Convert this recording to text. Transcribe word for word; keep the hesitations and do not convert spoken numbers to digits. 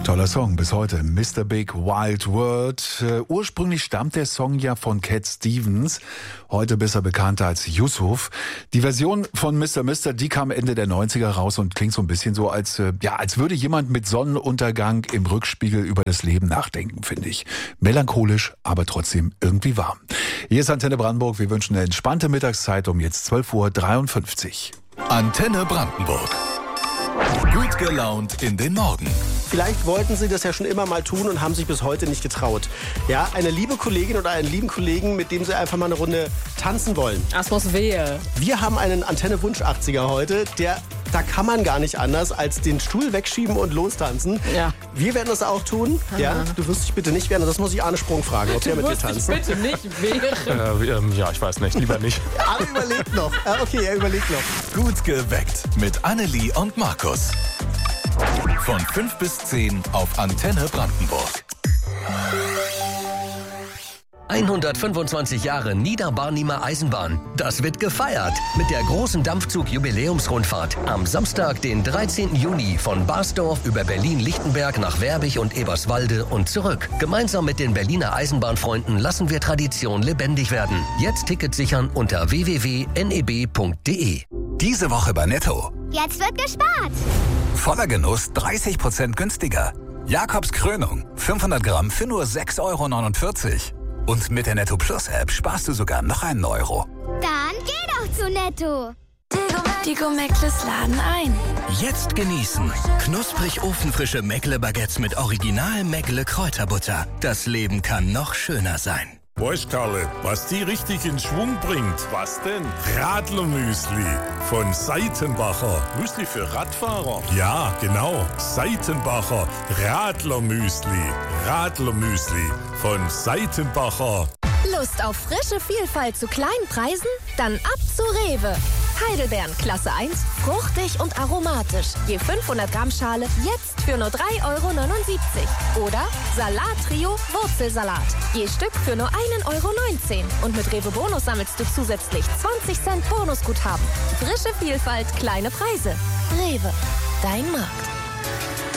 Toller Song bis heute, Mister Big Wild World. Uh, ursprünglich stammt der Song ja von Cat Stevens, heute besser bekannt als Yusuf. Die Version von Mister Mister, die kam Ende der neunziger raus und klingt so ein bisschen so, als, uh, ja, als würde jemand mit Sonnenuntergang im Rückspiegel über das Leben nachdenken, finde ich. Melancholisch, aber trotzdem irgendwie warm. Hier ist Antenne Brandenburg, wir wünschen eine entspannte Mittagszeit um jetzt zwölf Uhr dreiundfünfzig. Antenne Brandenburg. Gut gelaunt in den Morgen. Vielleicht wollten Sie das ja schon immer mal tun und haben sich bis heute nicht getraut. Ja, eine liebe Kollegin oder einen lieben Kollegen, mit dem Sie einfach mal eine Runde tanzen wollen. Das muss wehe. Wir haben einen Antenne-Wunsch-achtziger heute, der, da kann man gar nicht anders, als den Stuhl wegschieben und lostanzen. Ja. Wir werden das auch tun. Aha. Ja, du wirst dich bitte nicht wehren. Das muss ich Arne Sprung fragen, ob der mit dir tanzen. Bitte nicht wehren. Äh, ähm, ja, ich weiß nicht, lieber nicht. Arne überlegt noch. Ah, okay, er überlegt noch. Gut geweckt mit Annelie und Markus. Von fünf bis zehn auf Antenne Brandenburg. hundertfünfundzwanzig Jahre Niederbarnimer Eisenbahn. Das wird gefeiert mit der großen Dampfzug-Jubiläumsrundfahrt am Samstag, den dreizehnten Juni von Basdorf über Berlin-Lichtenberg nach Werbig und Eberswalde und zurück. Gemeinsam mit den Berliner Eisenbahnfreunden lassen wir Tradition lebendig werden. Jetzt Tickets sichern unter w w w punkt n e b punkt d e. Diese Woche bei Netto. Jetzt wird gespart. Voller Genuss dreißig Prozent günstiger. Jakobs Krönung fünfhundert Gramm für nur sechs Euro neunundvierzig. Und mit der Netto Plus App sparst du sogar noch einen Euro. Dann geh doch zu Netto. Die Gomekles laden ein. Jetzt genießen. Knusprig ofenfrische Meckle-Baguettes mit Original Meckle Kräuterbutter. Das Leben kann noch schöner sein. Weißt, Karle, was die richtig in Schwung bringt? Was denn? Radlermüsli von Seitenbacher. Müsli für Radfahrer? Ja, genau. Seitenbacher Radlermüsli. Radlermüsli von Seitenbacher. Lust auf frische Vielfalt zu kleinen Preisen? Dann ab zu Rewe. Heidelbeeren Klasse eins, fruchtig und aromatisch. Je fünfhundert Gramm Schale jetzt für nur drei Euro neunundsiebzig. Oder Salat-Trio Wurzelsalat. Je Stück für nur ein Euro neunzehn. Und mit Rewe Bonus sammelst du zusätzlich zwanzig Cent Bonusguthaben. Frische Vielfalt, kleine Preise. Rewe, dein Markt.